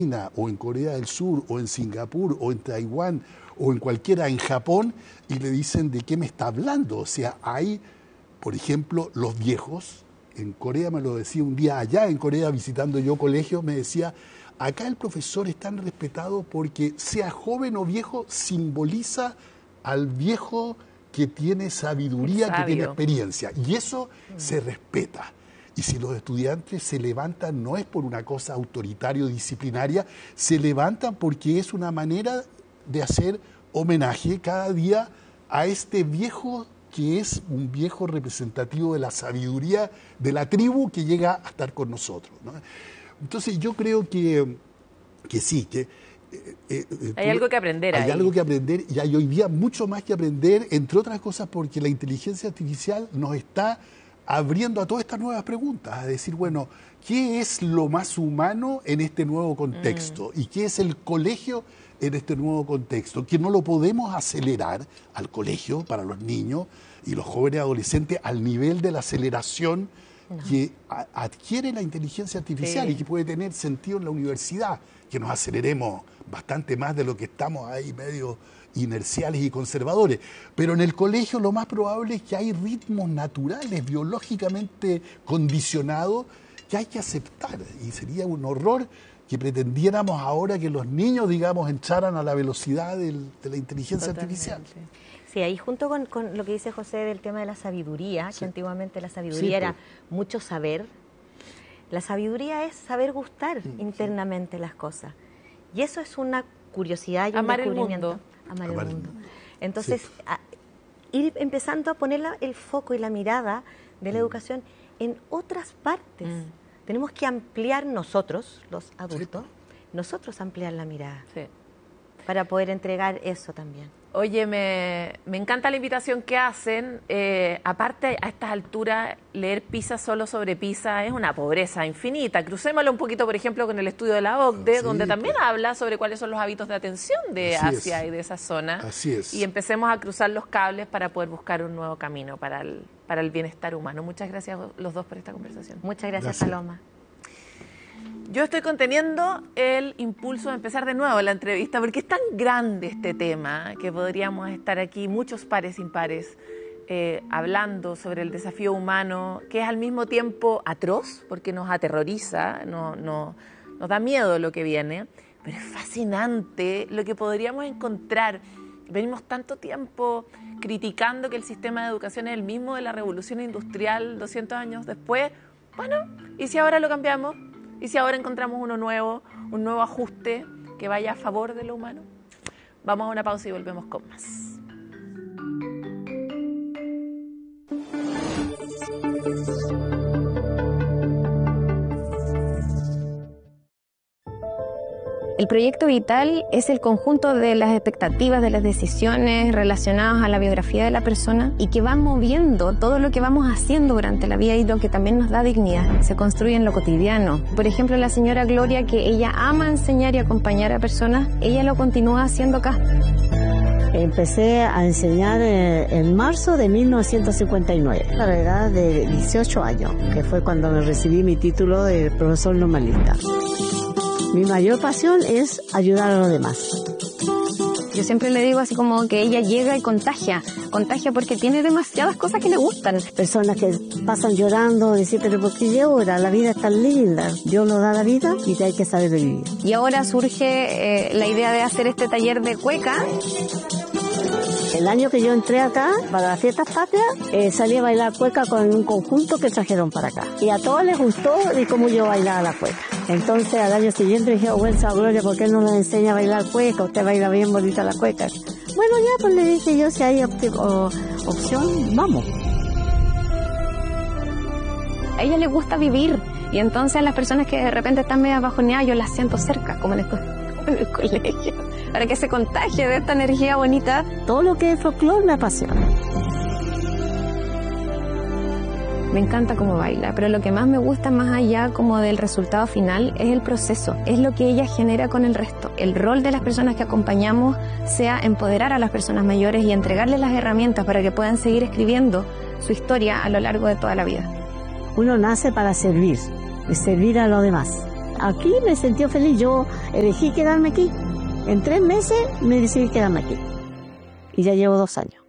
o en Corea del Sur, o en Singapur, o en Taiwán, o en cualquiera, en Japón, y le dicen de qué me está hablando. O sea, hay, por ejemplo, los viejos. En Corea me lo decía un día allá en Corea, visitando yo colegios, me decía, acá el profesor es tan respetado porque sea joven o viejo, simboliza al viejo que tiene sabiduría, que tiene experiencia. Y eso se respeta. Y si los estudiantes se levantan, no es por una cosa autoritario-disciplinaria, se levantan porque es una manera de hacer homenaje cada día a este viejo que es un viejo representativo de la sabiduría de la tribu que llega a estar con nosotros, ¿no? Entonces yo creo que sí, que... hay algo que aprender ahí. Hay algo que aprender y hay hoy día mucho más que aprender, entre otras cosas porque la inteligencia artificial nos está abriendo a todas estas nuevas preguntas, a decir, bueno, ¿qué es lo más humano en este nuevo contexto? ¿Y qué es el colegio en este nuevo contexto? Que no lo podemos acelerar al colegio para los niños y los jóvenes adolescentes al nivel de la aceleración que adquiere la inteligencia artificial y que puede tener sentido en la universidad, que nos aceleremos bastante más de lo que estamos ahí medio inerciales y conservadores. Pero en el colegio lo más probable es que hay ritmos naturales, biológicamente condicionados, que hay que aceptar. Y sería un horror que pretendiéramos ahora que los niños, digamos, entraran a la velocidad de la inteligencia artificial. Sí, ahí junto con lo que dice José del tema de la sabiduría, que antiguamente la sabiduría era mucho saber. La sabiduría es saber gustar internamente las cosas. Y eso es una curiosidad y un descubrimiento. Amar el mundo. Entonces, ir empezando a poner el foco y la mirada de la educación en otras partes. Tenemos que ampliar nosotros, los adultos, nosotros ampliar la mirada para poder entregar eso también. Oye, me encanta la invitación que hacen. Aparte, a estas alturas, leer PISA solo sobre PISA es una pobreza infinita. Crucémoslo un poquito, por ejemplo, con el estudio de la OCDE, donde también habla sobre cuáles son los hábitos de atención de Asia y de esa zona. Así es. Y empecemos a cruzar los cables para poder buscar un nuevo camino para el bienestar humano. Muchas gracias los dos por esta conversación. Muchas gracias. Paloma. Yo estoy conteniendo el impulso de empezar de nuevo la entrevista porque es tan grande este tema que podríamos estar aquí muchos pares impares hablando sobre el desafío humano, que es al mismo tiempo atroz porque nos aterroriza, nos da miedo lo que viene, pero es fascinante lo que podríamos encontrar. Venimos tanto tiempo criticando que el sistema de educación es el mismo de la revolución industrial 200 años después. Bueno, ¿y si ahora lo cambiamos? ¿Y si ahora encontramos uno nuevo, un nuevo ajuste que vaya a favor de lo humano? Vamos a una pausa y volvemos con más. El proyecto vital es el conjunto de las expectativas, de las decisiones relacionadas a la biografía de la persona y que van moviendo todo lo que vamos haciendo durante la vida y lo que también nos da dignidad. Se construye en lo cotidiano. Por ejemplo, la señora Gloria, que ella ama enseñar y acompañar a personas, ella lo continúa haciendo acá. Empecé a enseñar en marzo de 1959, a la edad de 18 años, que fue cuando me recibí mi título de profesor normalista. Mi mayor pasión es ayudar a los demás. Yo siempre le digo así como que ella llega y contagia porque tiene demasiadas cosas que le gustan. Personas que pasan llorando, decir, pero ¿por qué llora? La vida es tan linda. Dios nos da la vida y hay que saber vivir. Y ahora surge la idea de hacer este taller de cueca. El año que yo entré acá, para las fiestas patrias, salí a bailar cueca con un conjunto que trajeron para acá. Y a todos les gustó de cómo yo bailaba la cueca. Entonces, al año siguiente dije, bueno, Gloria, ¿por qué no nos enseña a bailar cueca? Usted baila bien bonita la cueca. Bueno, ya, pues le dije yo, si hay opción, vamos. A ella le gusta vivir. Y entonces las personas que de repente están medio bajoneadas, yo las siento cerca, como en el colegio, para que se contagie de esta energía bonita. Todo lo que es folclore me apasiona. Me encanta cómo baila, pero lo que más me gusta, más allá como del resultado final, es el proceso, es lo que ella genera con el resto. El rol de las personas que acompañamos sea empoderar a las personas mayores y entregarles las herramientas para que puedan seguir escribiendo su historia a lo largo de toda la vida. Uno nace para servir a los demás. aquí me sentí feliz. Yo elegí quedarme aquí. En 3 meses me decidí quedarme aquí. Y ya llevo 2 años.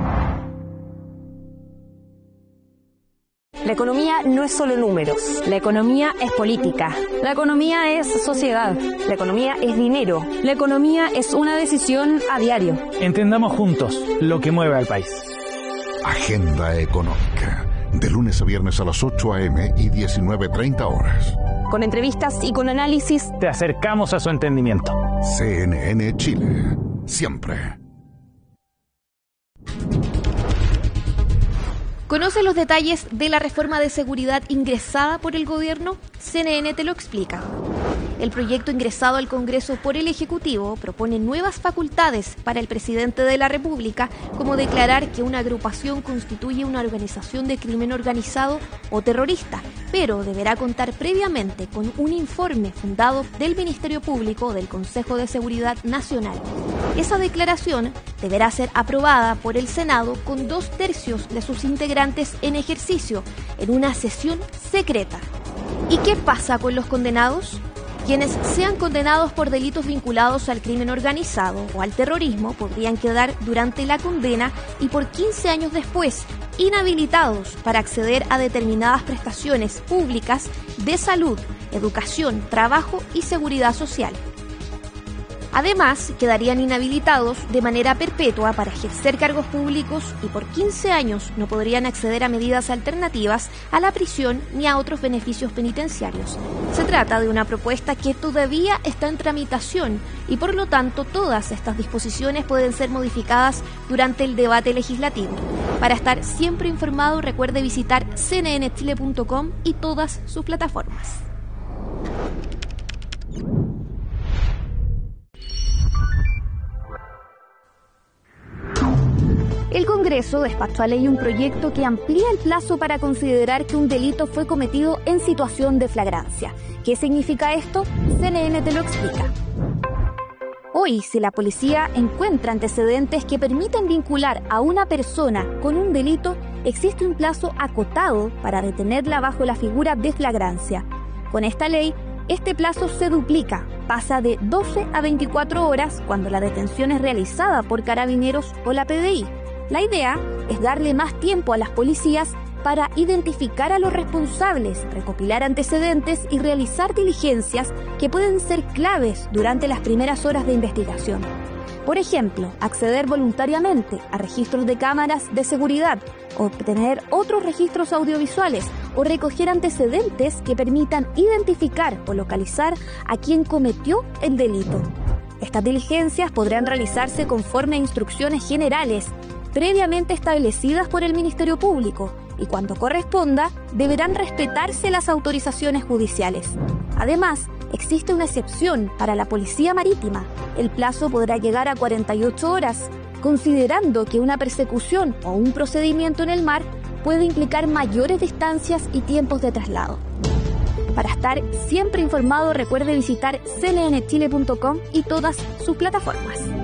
La economía no es solo números. La economía es política. La economía es sociedad. La economía es dinero. La economía es una decisión a diario. Entendamos juntos lo que mueve al país. Agenda Económica. De lunes a viernes a las 8 a.m. y 19:30 horas. Con entrevistas y con análisis, te acercamos a su entendimiento. CNN Chile. Siempre. ¿Conoce los detalles de la reforma de seguridad ingresada por el gobierno? CNN te lo explica. El proyecto ingresado al Congreso por el Ejecutivo propone nuevas facultades para el presidente de la República, como declarar que una agrupación constituye una organización de crimen organizado o terrorista, pero deberá contar previamente con un informe fundado del Ministerio Público o del Consejo de Seguridad Nacional. Esa declaración deberá ser aprobada por el Senado con 2/3 de sus integrantes en ejercicio, en una sesión secreta. ¿Y qué pasa con los condenados? Quienes sean condenados por delitos vinculados al crimen organizado o al terrorismo podrían quedar durante la condena y por 15 años después inhabilitados para acceder a determinadas prestaciones públicas de salud, educación, trabajo y seguridad social. Además, quedarían inhabilitados de manera perpetua para ejercer cargos públicos y por 15 años no podrían acceder a medidas alternativas a la prisión ni a otros beneficios penitenciarios. Se trata de una propuesta que todavía está en tramitación y por lo tanto todas estas disposiciones pueden ser modificadas durante el debate legislativo. Para estar siempre informado, recuerde visitar cnnchile.com y todas sus plataformas. El Congreso despachó a ley un proyecto que amplía el plazo para considerar que un delito fue cometido en situación de flagrancia. ¿Qué significa esto? CNN te lo explica. Hoy, si la policía encuentra antecedentes que permiten vincular a una persona con un delito, existe un plazo acotado para detenerla bajo la figura de flagrancia. Con esta ley, este plazo se duplica, pasa de 12 a 24 horas cuando la detención es realizada por Carabineros o la PDI. La idea es darle más tiempo a las policías para identificar a los responsables, recopilar antecedentes y realizar diligencias que pueden ser claves durante las primeras horas de investigación. Por ejemplo, acceder voluntariamente a registros de cámaras de seguridad, obtener otros registros audiovisuales o recoger antecedentes que permitan identificar o localizar a quien cometió el delito. Estas diligencias podrán realizarse conforme a instrucciones generales previamente establecidas por el Ministerio Público y cuando corresponda deberán respetarse las autorizaciones judiciales. Además, existe una excepción para la Policía Marítima. El plazo podrá llegar a 48 horas, considerando que una persecución o un procedimiento en el mar puede implicar mayores distancias y tiempos de traslado. Para estar siempre informado, recuerde visitar cnnchile.com y todas sus plataformas.